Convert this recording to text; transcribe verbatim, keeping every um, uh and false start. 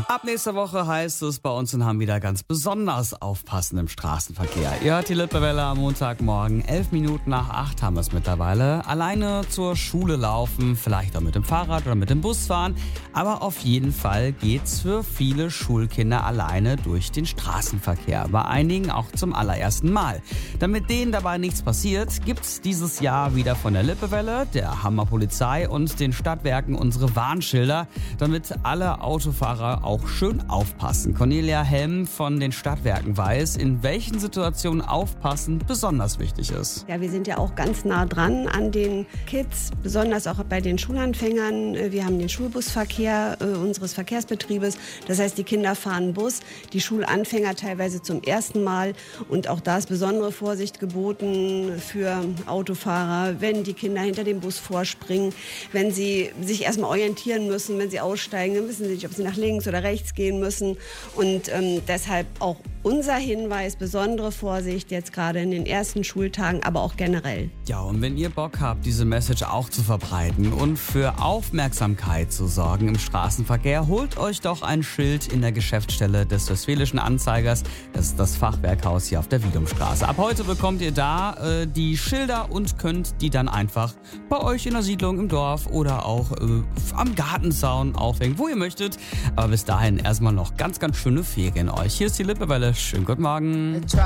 Ab nächster Woche heißt es bei uns in Hamm wieder ganz besonders aufpassen im Straßenverkehr. Ihr hört die Lippewelle am Montagmorgen, elf Minuten nach acht haben wir es mittlerweile. Alleine zur Schule laufen, vielleicht auch mit dem Fahrrad oder mit dem Bus fahren. Aber auf jeden Fall geht's für viele Schulkinder alleine durch den Straßenverkehr. Bei einigen auch zum allerersten Mal. Damit denen dabei nichts passiert, gibt's dieses Jahr wieder von der Lippewelle, der Hammer Polizei und den Stadtwerken unsere Warnschilder, damit alle Autofahrer auch schön aufpassen. Cornelia Helm von den Stadtwerken weiß, in welchen Situationen aufpassen besonders wichtig ist. Ja, wir sind ja auch ganz nah dran an den Kids, besonders auch bei den Schulanfängern. Wir haben den Schulbusverkehr äh, unseres Verkehrsbetriebes. Das heißt, die Kinder fahren Bus, die Schulanfänger teilweise zum ersten Mal. Und auch da ist besondere Vorsicht geboten für Autofahrer, wenn die Kinder hinter dem Bus vorspringen, wenn sie sich erstmal orientieren müssen, wenn sie aussteigen, dann wissen sie nicht, ob sie nach links oder rechts gehen müssen. Und ähm, deshalb auch unser Hinweis, besondere Vorsicht jetzt gerade in den ersten Schultagen, aber auch generell. Ja, und wenn ihr Bock habt, diese Message auch zu verbreiten und für Aufmerksamkeit zu sorgen im Straßenverkehr, holt euch doch ein Schild in der Geschäftsstelle des Westfälischen Anzeigers. Das ist das Fachwerkhaus hier auf der Wiedumstraße. Ab heute bekommt ihr da äh, die Schilder und könnt die dann einfach bei euch in der Siedlung, im Dorf oder auch äh, am Gartenzaun aufhängen, wo ihr möchtet. Aber bis dahin erstmal noch ganz, ganz schöne Ferien euch. Hier ist die Lippewelle. Schönen guten Morgen.